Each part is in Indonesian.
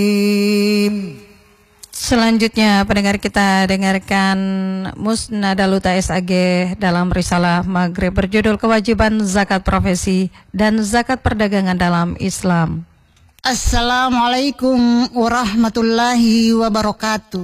Selanjutnya pendengar kita dengarkan Musnadaluta SAG dalam risalah Maghrib berjudul Kewajiban Zakat Profesi dan Zakat Perdagangan dalam Islam. Assalamualaikum warahmatullahi wabarakatuh.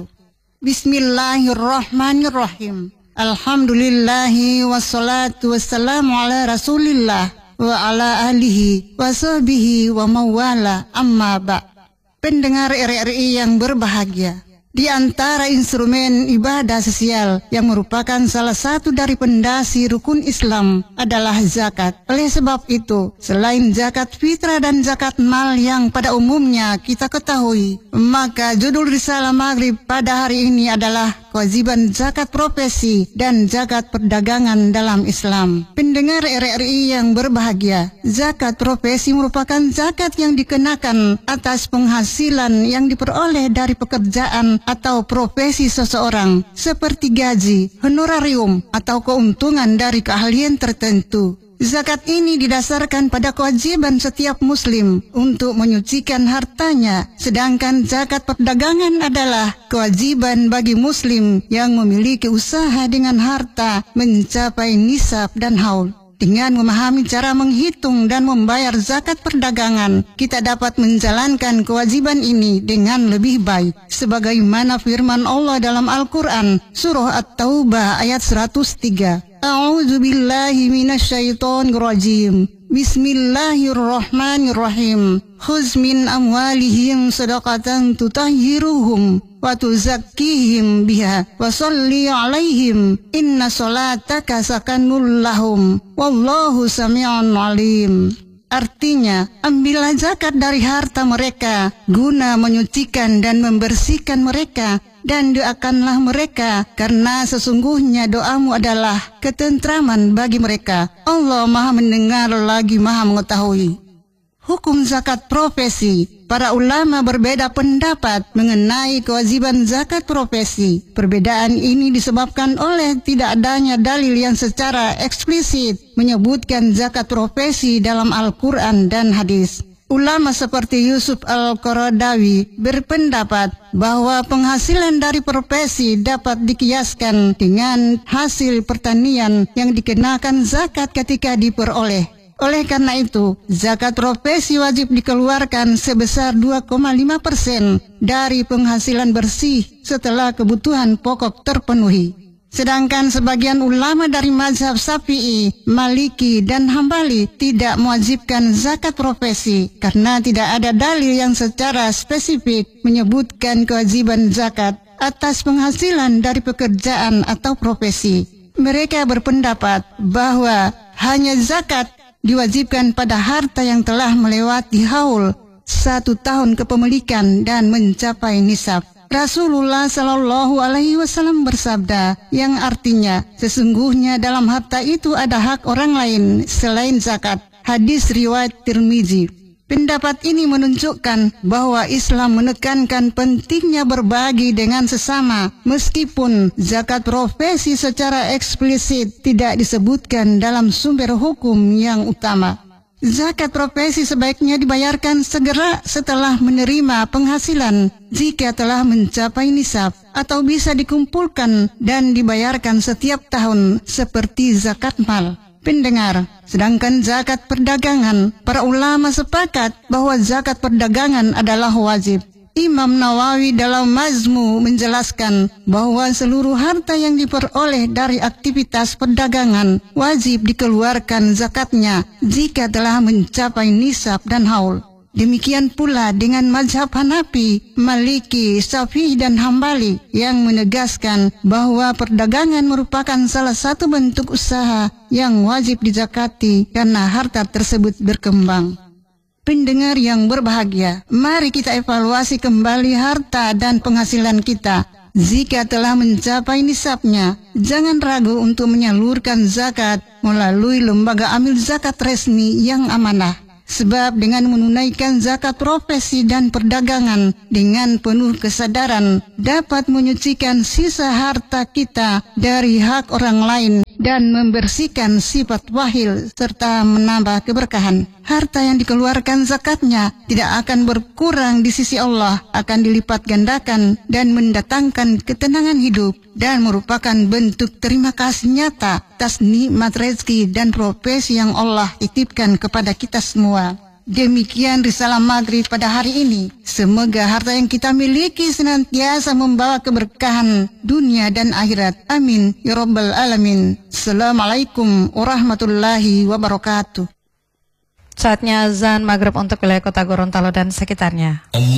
Bismillahirrahmanirrahim. Alhamdulillahi wassalatu wassalamu ala rasulillah wa ala alihi wa sahbihi wa mawala amma ba'. Pendengar RRI yang berbahagia, di antara instrumen ibadah sosial yang merupakan salah satu dari pondasi rukun Islam adalah zakat. Oleh sebab itu, selain zakat fitrah dan zakat mal yang pada umumnya kita ketahui, maka judul risalah Maghrib pada hari ini adalah kewajiban zakat profesi dan zakat perdagangan dalam Islam. Pendengar RRI yang berbahagia, zakat profesi merupakan zakat yang dikenakan atas penghasilan yang diperoleh dari pekerjaan atau profesi seseorang, seperti gaji, honorarium, atau keuntungan dari keahlian tertentu. Zakat ini didasarkan pada kewajiban setiap muslim untuk menyucikan hartanya, sedangkan zakat perdagangan adalah kewajiban bagi muslim yang memiliki usaha dengan harta mencapai nisab dan haul. Dengan memahami cara menghitung dan membayar zakat perdagangan, kita dapat menjalankan kewajiban ini dengan lebih baik. Sebagaimana firman Allah dalam Al-Quran, Surah At-Taubah ayat 103. A'udzu billahi minasyaitonir rajim. Bismillahirrahmanirrahim. Khudz min amwalihim shadaqatan tutahhiruhum wa tuzakkihim biha wa shalli 'alaihim inna salataka sakanul lahum wallahu samii'un 'alim. Artinya, ambillah zakat dari harta mereka guna menyucikan dan membersihkan mereka, dan doakanlah mereka, karena sesungguhnya doamu adalah ketentraman bagi mereka. Allah Maha Mendengar lagi Maha Mengetahui. Hukum zakat profesi. Para ulama berbeda pendapat mengenai kewajiban zakat profesi. Perbedaan ini disebabkan oleh tidak adanya dalil yang secara eksplisit menyebutkan zakat profesi dalam Al-Quran dan hadis. Ulama seperti Yusuf Al-Qaradawi berpendapat bahwa penghasilan dari profesi dapat dikiaskan dengan hasil pertanian yang dikenakan zakat ketika diperoleh. Oleh karena itu, zakat profesi wajib dikeluarkan sebesar 2,5% dari penghasilan bersih setelah kebutuhan pokok terpenuhi. Sedangkan sebagian ulama dari mazhab Syafi'i, Maliki, dan Hambali tidak mewajibkan zakat profesi karena tidak ada dalil yang secara spesifik menyebutkan kewajiban zakat atas penghasilan dari pekerjaan atau profesi. Mereka berpendapat bahwa hanya zakat diwajibkan pada harta yang telah melewati haul 1 tahun kepemilikan dan mencapai nisab. Rasulullah Shallallahu Alaihi Wasallam bersabda, yang artinya sesungguhnya dalam harta itu ada hak orang lain selain zakat. Hadis riwayat Tirmizi. Pendapat ini menunjukkan bahwa Islam menekankan pentingnya berbagi dengan sesama, meskipun zakat profesi secara eksplisit tidak disebutkan dalam sumber hukum yang utama. Zakat profesi sebaiknya dibayarkan segera setelah menerima penghasilan jika telah mencapai nisab, atau bisa dikumpulkan dan dibayarkan setiap tahun seperti zakat mal. Pendengar, sedangkan zakat perdagangan, para ulama sepakat bahwa zakat perdagangan adalah wajib. Imam Nawawi dalam Majmu menjelaskan bahwa seluruh harta yang diperoleh dari aktivitas perdagangan wajib dikeluarkan zakatnya jika telah mencapai nisab dan haul. Demikian pula dengan mazhab Hanafi, Maliki, Syafi'i, dan Hambali yang menegaskan bahwa perdagangan merupakan salah satu bentuk usaha yang wajib dizakati karena harta tersebut berkembang. Pendengar yang berbahagia, mari kita evaluasi kembali harta dan penghasilan kita. Jika telah mencapai nisabnya, jangan ragu untuk menyalurkan zakat melalui lembaga amil zakat resmi yang amanah. Sebab dengan menunaikan zakat profesi dan perdagangan dengan penuh kesadaran dapat menyucikan sisa harta kita dari hak orang lain dan membersihkan sifat wahil serta menambah keberkahan. Harta yang dikeluarkan zakatnya tidak akan berkurang di sisi Allah, akan dilipat gandakan dan mendatangkan ketenangan hidup dan merupakan bentuk terima kasih nyata atas nikmat rezeki dan profesi yang Allah titipkan kepada kita semua. Demikian risalah maghrib pada hari ini. Semoga harta yang kita miliki senantiasa membawa keberkahan dunia dan akhirat. Amin ya rabbal alamin. Assalamualaikum warahmatullahi wabarakatuh. Saatnya azan maghrib untuk wilayah kota Gorontalo dan sekitarnya.